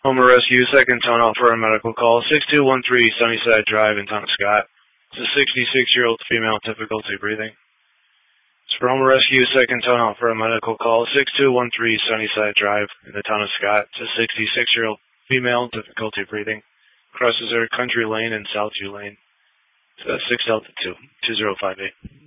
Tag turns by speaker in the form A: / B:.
A: Homer Rescue, second tone out for a medical call. 6213 Sunnyside Drive in Town of Scott. It's a 66-year-old female, difficulty breathing. It's for Homer Rescue, second tone out for a medical call. 6213 Sunnyside Drive in the Town of Scott. It's a 66-year-old female, difficulty breathing. Crosses her Country Lane and Southview Lane. It's 6 Delta 2, 2058.